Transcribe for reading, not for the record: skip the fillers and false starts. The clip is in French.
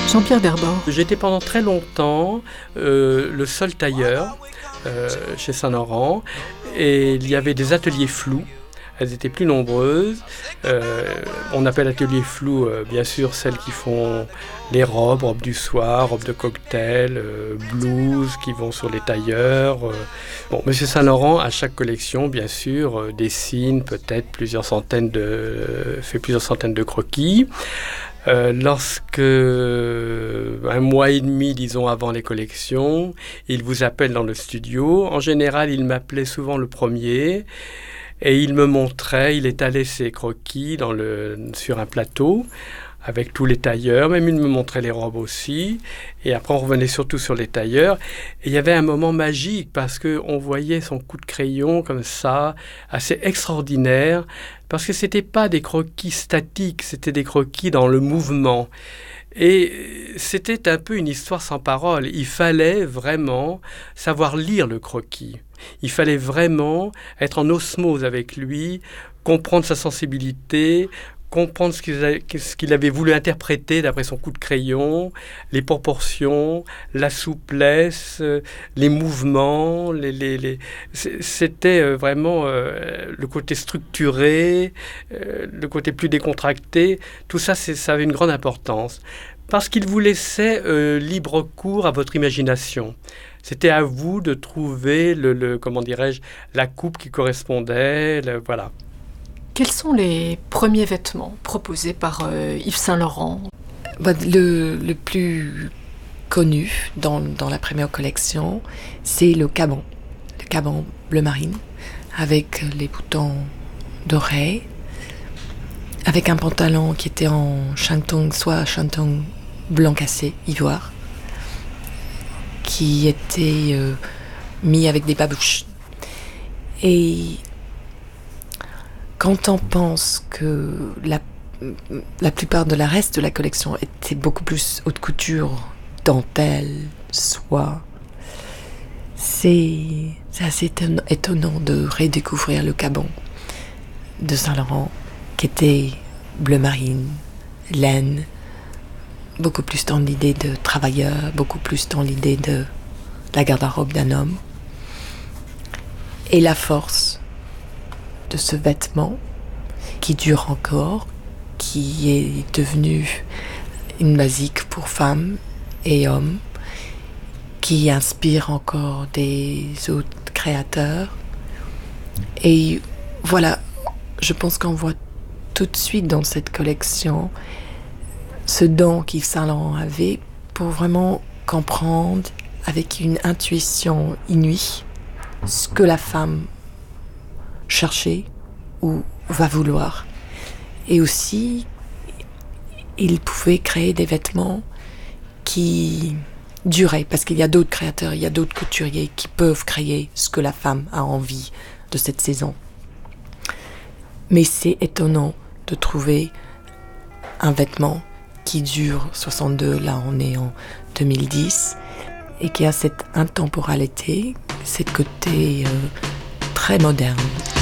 Jean-Pierre Derbord. J'étais pendant très longtemps le seul tailleur chez Saint-Laurent, et il y avait des ateliers flous. Elles étaient plus nombreuses. On appelle atelier flou, bien sûr, celles qui font les robes du soir, robes de cocktail, blouses qui vont sur les tailleurs. Monsieur Saint-Laurent, à chaque collection, bien sûr, dessine peut-être plusieurs centaines de croquis. Lorsque, un mois et demi, disons, avant les collections, il vous appelle dans le studio. En général, il m'appelait souvent le premier. Et il me montrait, il étalait ses croquis sur un plateau avec tous les tailleurs, même il me montrait les robes aussi. Et après, on revenait surtout sur les tailleurs. Et il y avait un moment magique parce qu'on voyait son coup de crayon comme ça, assez extraordinaire, parce que ce n'était pas des croquis statiques, c'était des croquis dans le mouvement. Et c'était un peu une histoire sans parole. Il fallait vraiment savoir lire le croquis. Il fallait vraiment être en osmose avec lui, comprendre sa sensibilité, comprendre ce qu'il avait voulu interpréter d'après son coup de crayon, les proportions, la souplesse, les mouvements. C'était vraiment le côté structuré, le côté plus décontracté. Tout ça, ça avait une grande importance. Parce qu'il vous laissait libre cours à votre imagination. C'était à vous de trouver comment dirais-je, la coupe qui correspondait, voilà. Quels sont les premiers vêtements proposés par Yves Saint-Laurent ? Le plus connu dans la première collection, c'est le caban bleu marine, avec les boutons dorés, avec un pantalon qui était en shantung, soit shantung blanc cassé, ivoire, qui était mis avec des babouches. Et quand on pense que la plupart de la reste de la collection était beaucoup plus haute couture, dentelle, soie, c'est assez étonnant de redécouvrir le caban de Saint-Laurent, qui était bleu marine, laine, beaucoup plus dans l'idée de travailleur, beaucoup plus dans l'idée de la garde-robe d'un homme. Et la force de ce vêtement qui dure encore, qui est devenu une basique pour femmes et hommes, qui inspire encore des autres créateurs. Et voilà, je pense qu'on voit tout de suite dans cette collection ce don qu'Yves Saint-Laurent avait pour vraiment comprendre avec une intuition inouïe ce que la femme cherchait ou va vouloir. Et aussi, il pouvait créer des vêtements qui duraient, parce qu'il y a d'autres créateurs, il y a d'autres couturiers qui peuvent créer ce que la femme a envie de cette saison. Mais c'est étonnant de trouver un vêtement qui dure 62, là on est en 2010, et qui a cette intemporalité, cette côté très moderne.